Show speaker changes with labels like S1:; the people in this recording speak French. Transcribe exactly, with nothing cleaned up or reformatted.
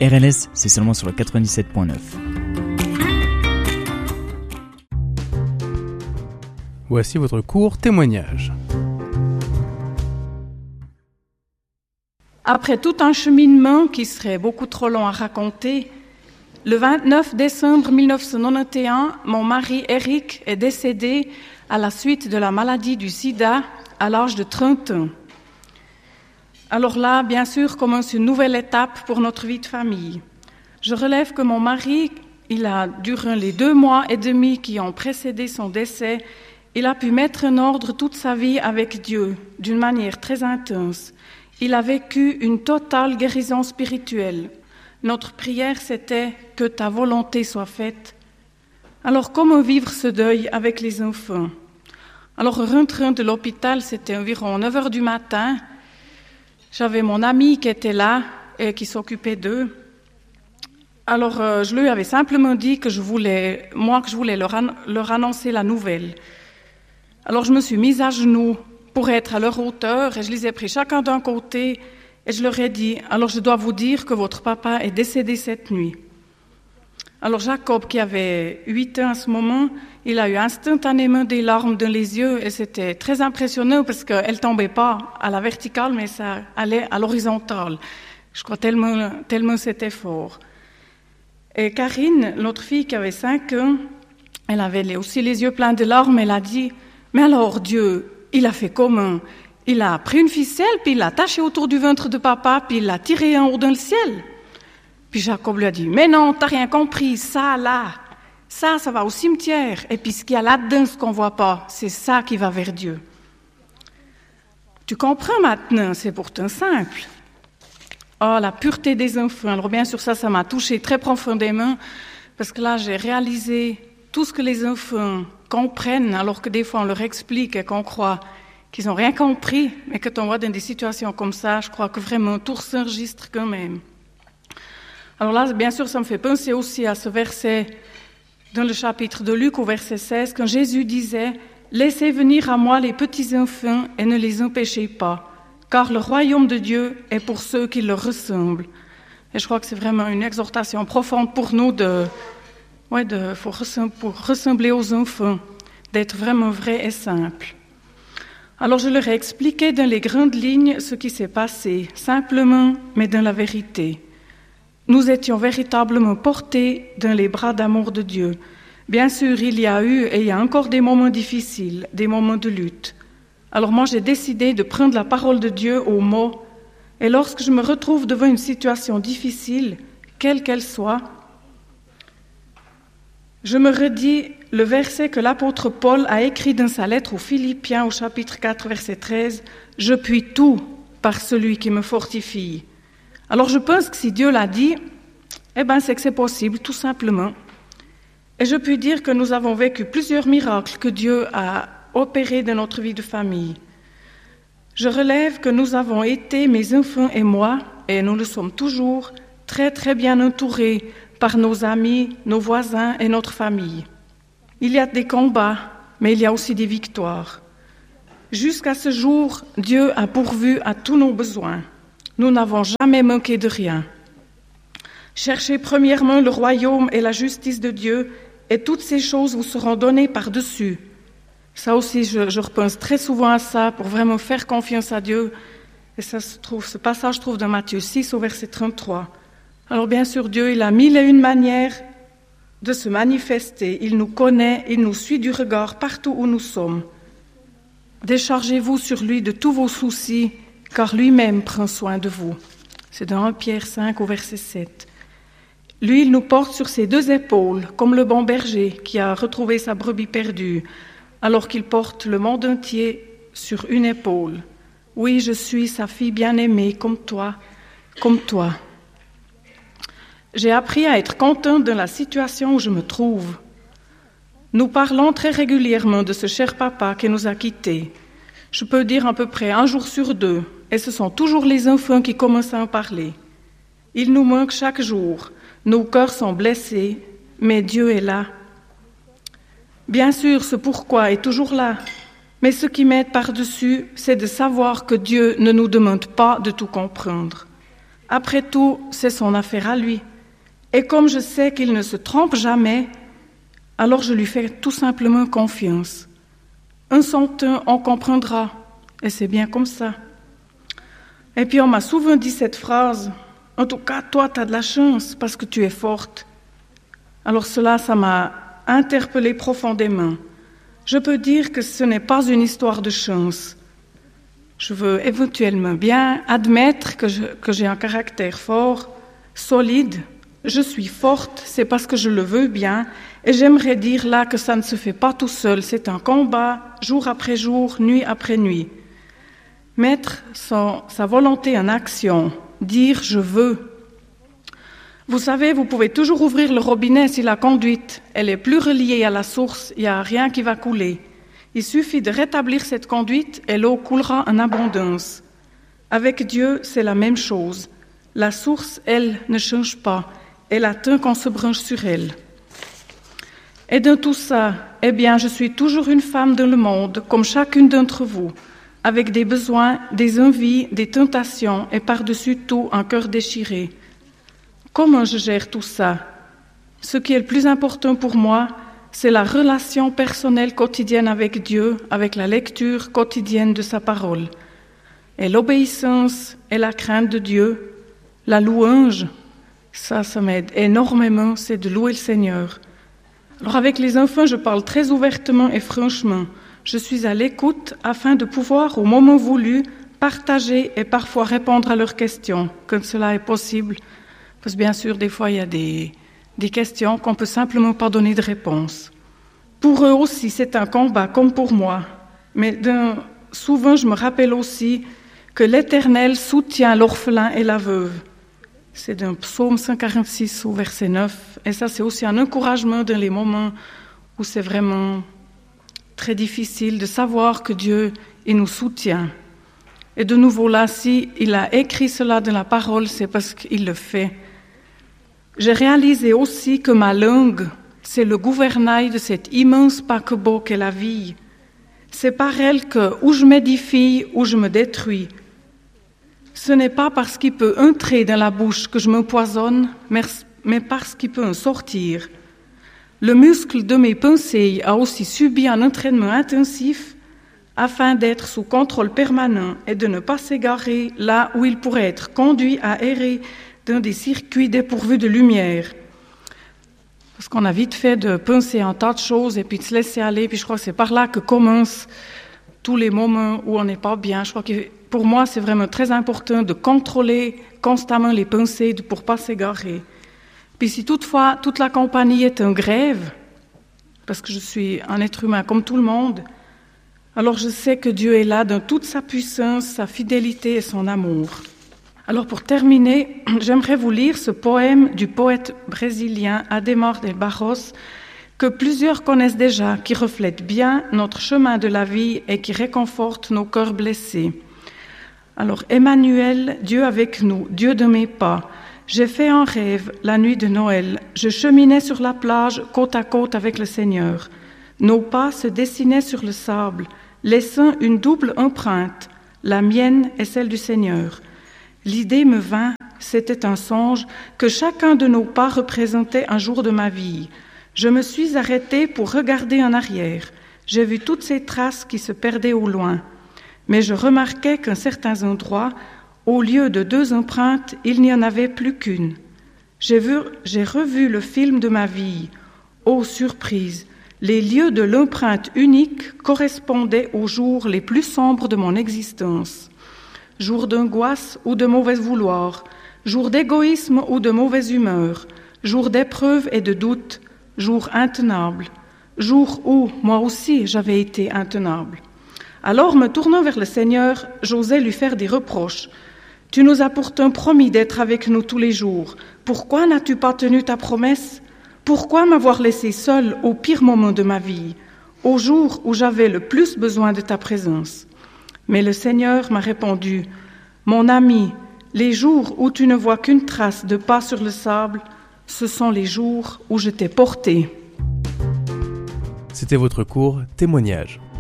S1: R L S, c'est seulement sur le quatre-vingt-dix-sept point neuf.
S2: Voici votre court témoignage.
S3: Après tout un cheminement qui serait beaucoup trop long à raconter, le vingt-neuf décembre mille neuf cent quatre-vingt-onze, mon mari Eric est décédé à la suite de la maladie du sida à l'âge de trente ans. Alors là, bien sûr, commence une nouvelle étape pour notre vie de famille. Je relève que mon mari, il a, durant les deux mois et demi qui ont précédé son décès, il a pu mettre en ordre toute sa vie avec Dieu, d'une manière très intense. Il a vécu une totale guérison spirituelle. Notre prière, c'était « que ta volonté soit faite ». Alors, comment vivre ce deuil avec les enfants ? Alors, rentrant de l'hôpital, c'était environ neuf heures du matin. J'avais mon ami qui était là et qui s'occupait d'eux. Alors, euh, je lui avais simplement dit que je voulais, moi, que je voulais leur, an- leur annoncer la nouvelle. Alors, je me suis mise à genoux pour être à leur hauteur et je les ai pris chacun d'un côté et je leur ai dit « Alors, je dois vous dire que votre papa est décédé cette nuit. » Alors, Jacob, qui avait huit ans à ce moment, il a eu instantanément des larmes dans les yeux et c'était très impressionnant parce qu'elles ne tombaient pas à la verticale, mais ça allait à l'horizontale. Je crois tellement, tellement c'était fort. Et Karine, notre fille qui avait cinq ans, elle avait aussi les yeux pleins de larmes, elle a dit « Mais alors Dieu, il a fait comment ? Il a pris une ficelle, puis il l'a attachée autour du ventre de papa, puis il l'a tirée en haut dans le ciel. » Puis Jacob lui a dit « Mais non, t'as rien compris, ça là, ça, ça va au cimetière. Et puis ce qu'il y a là-dedans, ce qu'on voit pas, c'est ça qui va vers Dieu. » Tu comprends maintenant, c'est pourtant simple. Oh, la pureté des enfants. Alors bien sûr, ça, ça m'a touchée très profondément, parce que là, j'ai réalisé tout ce que les enfants comprennent, alors que des fois, on leur explique et qu'on croit qu'ils n'ont rien compris, mais que quand on voit dans des situations comme ça, je crois que vraiment tout s'enregistre quand même. Alors là, bien sûr, ça me fait penser aussi à ce verset dans le chapitre de Luc, au verset seize, quand Jésus disait « Laissez venir à moi les petits enfants et ne les empêchez pas, car le royaume de Dieu est pour ceux qui leur ressemblent. » Et je crois que c'est vraiment une exhortation profonde pour nous de, ouais, de, pour ressembler aux enfants, d'être vraiment vrai et simple. Alors je leur ai expliqué dans les grandes lignes ce qui s'est passé, simplement, mais dans la vérité. Nous étions véritablement portés dans les bras d'amour de Dieu. Bien sûr, il y a eu et il y a encore des moments difficiles, des moments de lutte. Alors moi, j'ai décidé de prendre la parole de Dieu au mot. Et lorsque je me retrouve devant une situation difficile, quelle qu'elle soit, je me redis le verset que l'apôtre Paul a écrit dans sa lettre aux Philippiens au chapitre quatre, verset treize, « Je puis tout par celui qui me fortifie ». Alors je pense que si Dieu l'a dit, eh ben c'est que c'est possible, tout simplement. Et je puis dire que nous avons vécu plusieurs miracles que Dieu a opérés dans notre vie de famille. Je relève que nous avons été, mes enfants et moi, et nous le sommes toujours, très très bien entourés par nos amis, nos voisins et notre famille. Il y a des combats, mais il y a aussi des victoires. Jusqu'à ce jour, Dieu a pourvu à tous nos besoins. Nous n'avons jamais manqué de rien. Cherchez premièrement le royaume et la justice de Dieu, et toutes ces choses vous seront données par-dessus. Ça aussi, je, je repense très souvent à ça pour vraiment faire confiance à Dieu. Et ça se trouve, ce passage se trouve dans Matthieu six au verset trente-trois. Alors bien sûr, Dieu, il a mille et une manières de se manifester. Il nous connaît, il nous suit du regard partout où nous sommes. Déchargez-vous sur lui de tous vos soucis, car lui-même prend soin de vous. C'est dans un Pierre cinq au verset sept. Lui, il nous porte sur ses deux épaules, comme le bon berger qui a retrouvé sa brebis perdue, alors qu'il porte le monde entier sur une épaule. Oui, je suis sa fille bien-aimée, comme toi, comme toi. J'ai appris à être contente dans la situation où je me trouve. Nous parlons très régulièrement de ce cher papa qui nous a quittés. Je peux dire à peu près un jour sur deux, et ce sont toujours les enfants qui commencent à en parler. Il nous manque chaque jour, nos cœurs sont blessés, mais Dieu est là. Bien sûr, ce pourquoi est toujours là, mais ce qui m'aide par-dessus, c'est de savoir que Dieu ne nous demande pas de tout comprendre. Après tout, c'est son affaire à lui. Et comme je sais qu'il ne se trompe jamais, alors je lui fais tout simplement confiance. Un sans un, on comprendra, et c'est bien comme ça. Et puis on m'a souvent dit cette phrase, « En tout cas, toi, tu as de la chance parce que tu es forte. » Alors cela, ça m'a interpellée profondément. Je peux dire que ce n'est pas une histoire de chance. Je veux éventuellement bien admettre que, je, que j'ai un caractère fort, solide. Je suis forte, c'est parce que je le veux bien. Et j'aimerais dire là que ça ne se fait pas tout seul. C'est un combat, jour après jour, nuit après nuit. Mettre son, sa volonté en action, dire « je veux ». Vous savez, vous pouvez toujours ouvrir le robinet si la conduite, elle est plus reliée à la source, il n'y a rien qui va couler. Il suffit de rétablir cette conduite et l'eau coulera en abondance. Avec Dieu, c'est la même chose. La source, elle, ne change pas. Elle attend qu'on se branche sur elle. Et dans tout ça, eh bien, je suis toujours une femme dans le monde, comme chacune d'entre vous, avec des besoins, des envies, des tentations et par-dessus tout un cœur déchiré. Comment je gère tout ça? Ce qui est le plus important pour moi, c'est la relation personnelle quotidienne avec Dieu, avec la lecture quotidienne de sa parole. Et l'obéissance et la crainte de Dieu, la louange, ça, ça m'aide énormément, c'est de louer le Seigneur. Alors avec les enfants, je parle très ouvertement et franchement. Je suis à l'écoute afin de pouvoir, au moment voulu, partager et parfois répondre à leurs questions, quand cela est possible. Parce que bien sûr, des fois, il y a des, des questions qu'on ne peut simplement pas donner de réponse. Pour eux aussi, c'est un combat, comme pour moi. Mais souvent, je me rappelle aussi que l'Éternel soutient l'orphelin et la veuve. C'est d'un psaume cent quarante-six au verset neuf. Et ça, c'est aussi un encouragement dans les moments où c'est vraiment très difficile de savoir que Dieu, il nous soutient. Et de nouveau là, si il a écrit cela dans la parole, c'est parce qu'il le fait. J'ai réalisé aussi que ma langue, c'est le gouvernail de cet immense paquebot qu'est la vie. C'est par elle que, où je m'édifie, où je me détruis. Ce n'est pas parce qu'il peut entrer dans la bouche que je m'empoisonne, mais parce qu'il peut en sortir. Le muscle de mes pensées a aussi subi un entraînement intensif afin d'être sous contrôle permanent et de ne pas s'égarer là où il pourrait être conduit à errer dans des circuits dépourvus de lumière. Parce qu'on a vite fait de penser un tas de choses et puis de se laisser aller, puis je crois que c'est par là que commencent tous les moments où on n'est pas bien. Je crois que pour moi, c'est vraiment très important de contrôler constamment les pensées pour ne pas s'égarer. Puis si toutefois toute la compagnie est en grève, parce que je suis un être humain comme tout le monde, alors je sais que Dieu est là dans toute sa puissance, sa fidélité et son amour. Alors pour terminer, j'aimerais vous lire ce poème du poète brésilien Ademar de Barros que plusieurs connaissent déjà, qui reflète bien notre chemin de la vie et qui réconforte nos cœurs blessés. Alors Emmanuel, Dieu avec nous, Dieu de mes pas, j'ai fait un rêve la nuit de Noël, je cheminais sur la plage côte à côte avec le Seigneur. Nos pas se dessinaient sur le sable, laissant une double empreinte, la mienne et celle du Seigneur. L'idée me vint, c'était un songe, que chacun de nos pas représentait un jour de ma vie. Je me suis arrêtée pour regarder en arrière. J'ai vu toutes ces traces qui se perdaient au loin. Mais je remarquais qu'à certains endroits, au lieu de deux empreintes, il n'y en avait plus qu'une. J'ai vu, j'ai revu le film de ma vie. Oh, surprise! Les lieux de l'empreinte unique correspondaient aux jours les plus sombres de mon existence. Jours d'angoisse ou de mauvais vouloir, jours d'égoïsme ou de mauvaise humeur, jours d'épreuve et de doute, jours intenables, jours où, moi aussi, j'avais été intenable. Alors, me tournant vers le Seigneur, j'osais lui faire des reproches. « Tu nous as pourtant promis d'être avec nous tous les jours. Pourquoi n'as-tu pas tenu ta promesse ? Pourquoi m'avoir laissé seule au pire moment de ma vie, au jour où j'avais le plus besoin de ta présence ?» Mais le Seigneur m'a répondu, « Mon ami, les jours où tu ne vois qu'une trace de pas sur le sable, ce sont les jours où je t'ai porté. »
S2: C'était votre cours Témoignage.